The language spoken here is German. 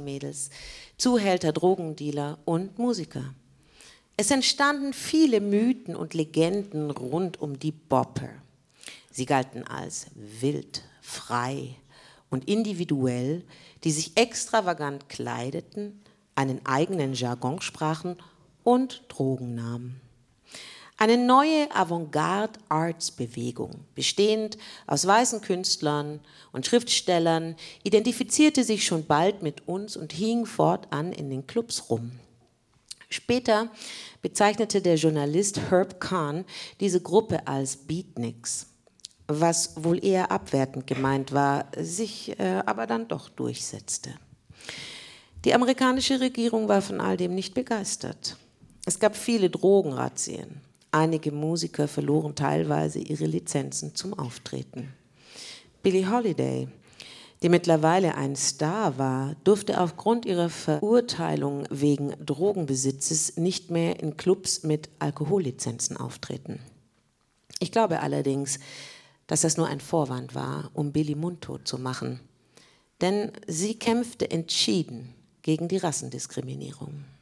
Partymädels, Zuhälter, Drogendealer und Musiker. Es entstanden viele Mythen und Legenden rund um die Bopper. Sie galten als wild, frei und individuell, die sich extravagant kleideten, einen eigenen Jargon sprachen und Drogen nahmen. Eine neue Avantgarde-Arts-Bewegung, bestehend aus weißen Künstlern und Schriftstellern, identifizierte sich schon bald mit uns und hing fortan in den Clubs rum. Später bezeichnete der Journalist Herb Kahn diese Gruppe als Beatniks, was wohl eher abwertend gemeint war, sich aber dann doch durchsetzte. Die amerikanische Regierung war von all dem nicht begeistert. Es gab viele Drogenrazzien. Einige Musiker verloren teilweise ihre Lizenzen zum Auftreten. Billie Holiday, die mittlerweile ein Star war, durfte aufgrund ihrer Verurteilung wegen Drogenbesitzes nicht mehr in Clubs mit Alkohollizenzen auftreten. Ich glaube allerdings, dass das nur ein Vorwand war, um Billie mundtot zu machen. Denn sie kämpfte entschieden gegen die Rassendiskriminierung.